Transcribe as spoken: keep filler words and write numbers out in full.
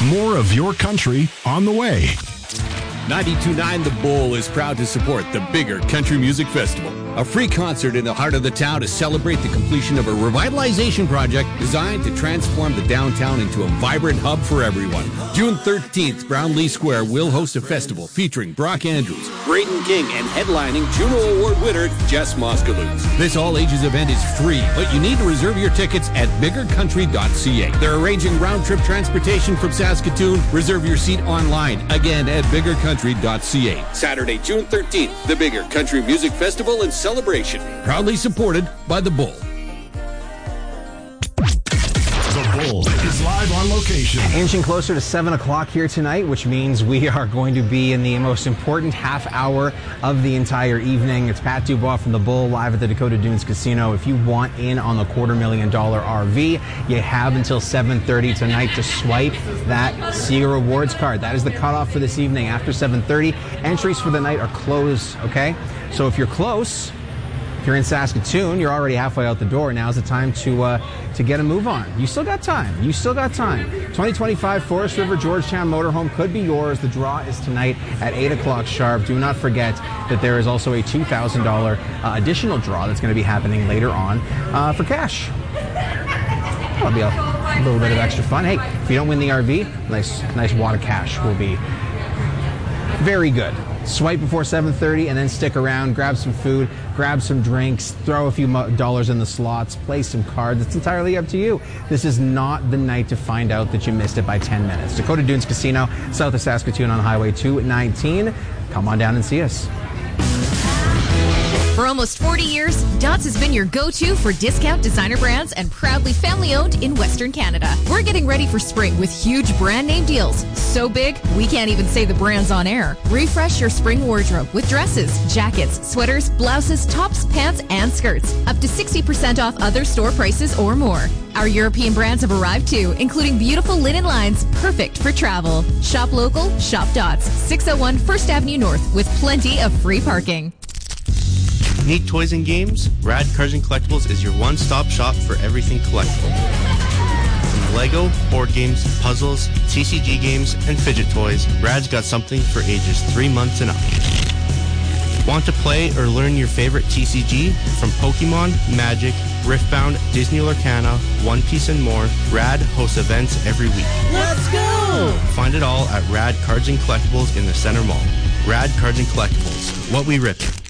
More of your country on the way. ninety-two point nine The Bull is proud to support the Bigger Country Music Festival, a free concert in the heart of the town to celebrate the completion of a revitalization project designed to transform the downtown into a vibrant hub for everyone. June thirteenth, Brownlee Square will host a festival featuring Brock Andrews, Braden King, and headlining Juno Award winner Jess Moskowitz. This all-ages event is free, but you need to reserve your tickets at bigger country dot c a. They're arranging round-trip transportation from Saskatoon. Reserve your seat online, again at bigger country dot c a. Saturday, June thirteenth, the Bigger Country Music Festival and Celebration, proudly supported by The Bull. The Bull is live on location. Inching closer to seven o'clock here tonight, which means we are going to be in the most important half hour of the entire evening. It's Pat Dubois from The Bull live at the Dakota Dunes Casino. If you want in on the quarter million dollar R V, you have until seven thirty tonight to swipe that Seeger Rewards card. That is the cutoff for this evening. After seven thirty, entries for the night are closed, okay? So if you're close, if you're in Saskatoon, you're already halfway out the door. Now's the time to uh, to get a move on. You still got time. You still got time. twenty twenty-five Forest River Georgetown Motorhome could be yours. The draw is tonight at eight o'clock sharp. Do not forget that there is also a two thousand dollars uh, additional draw that's going to be happening later on uh, for cash. That'll be a, a little bit of extra fun. Hey, if you don't win the R V, nice, nice wad of cash will be very good. Swipe before seven thirty and then stick around, grab some food, grab some drinks, throw a few mo- dollars in the slots, play some cards. It's entirely up to you. This is not the night to find out that you missed it by ten minutes. Dakota Dunes Casino, south of Saskatoon on Highway two nineteen. Come on down and see us. For almost forty years, Dot's has been your go-to for discount designer brands and proudly family-owned in Western Canada. We're getting ready for spring with huge brand name deals. So big, we can't even say the brands on air. Refresh your spring wardrobe with dresses, jackets, sweaters, blouses, tops, pants, and skirts. Up to sixty percent off other store prices or more. Our European brands have arrived too, including beautiful linen lines perfect for travel. Shop local, shop Dots. six oh one First Avenue North with plenty of free parking. Need toys and games? Rad Cards and Collectibles is your one-stop shop for everything collectible. From Lego, board games, puzzles, T C G games, and fidget toys, Rad's got something for ages three months and up. Want to play or learn your favorite T C G? From Pokemon, Magic, Riftbound, Disney Lorcana, One Piece, and more, Rad hosts events every week. Let's go! Find it all at Rad Cards and Collectibles in the Center Mall. Rad Cards and Collectibles. What we rippin'.